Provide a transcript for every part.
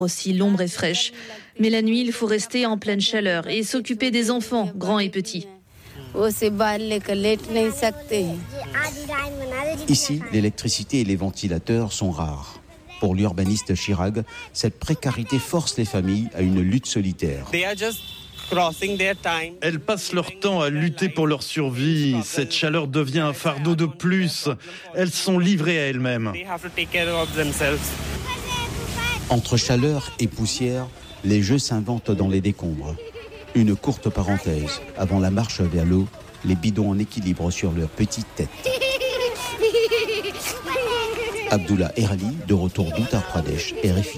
Aussi, l'ombre est fraîche. Mais la nuit, il faut rester en pleine chaleur et s'occuper des enfants, grands et petits. Ici, l'électricité et les ventilateurs sont rares. Pour l'urbaniste Chirag, cette précarité force les familles à une lutte solitaire. Elles passent leur temps à lutter pour leur survie. Cette chaleur devient un fardeau de plus. Elles sont livrées à elles-mêmes. Entre chaleur et poussière, les jeux s'inventent dans les décombres. Une courte parenthèse. Avant la marche vers l'eau, les bidons en équilibre sur leurs petites têtes. Abdullah Erali, de retour d'Uttar Pradesh, RFI.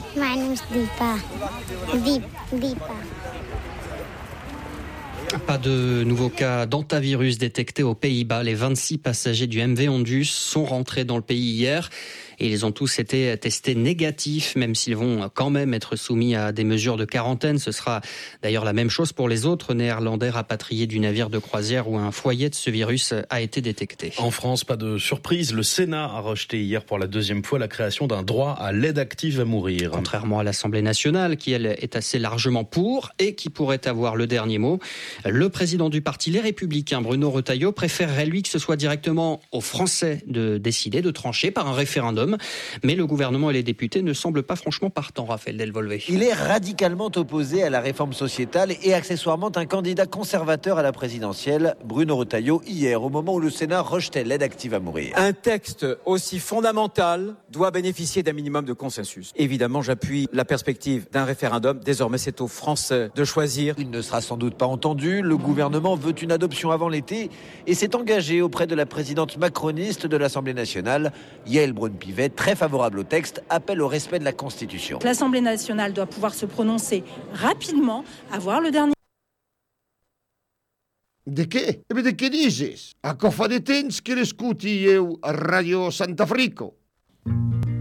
Pas de nouveaux cas d'hantavirus détectés aux Pays-Bas. Les 26 passagers du MV Ondus sont rentrés dans le pays hier. Et ils ont tous été testés négatifs, même s'ils vont quand même être soumis à des mesures de quarantaine. Ce sera d'ailleurs la même chose pour les autres Néerlandais rapatriés du navire de croisière où un foyer de ce virus a été détecté. En France, pas de surprise, le Sénat a rejeté hier pour la deuxième fois la création d'un droit à l'aide active à mourir. Contrairement à l'Assemblée nationale, qui elle est assez largement pour et qui pourrait avoir le dernier mot, le président du parti Les Républicains, Bruno Retailleau, préférerait lui que ce soit directement aux Français de décider, de trancher par un référendum. Mais le gouvernement et les députés ne semblent pas franchement partants, Raphaël Delvolvé. Il est radicalement opposé à la réforme sociétale et accessoirement un candidat conservateur à la présidentielle, Bruno Retailleau, hier, au moment où le Sénat rejetait l'aide active à mourir. Un texte aussi fondamental doit bénéficier d'un minimum de consensus. Évidemment, j'appuie la perspective d'un référendum. Désormais, c'est aux Français de choisir. Il ne sera sans doute pas entendu. Le gouvernement veut une adoption avant l'été et s'est engagé auprès de la présidente macroniste de l'Assemblée nationale, Yaël Braun-Pivet, très favorable au texte, appelle au respect de la Constitution. L'Assemblée nationale doit pouvoir se prononcer rapidement, avoir le dernier. De che? E de che dices? A cofa de temps che l'escuti eu a Radio Sant'Africo.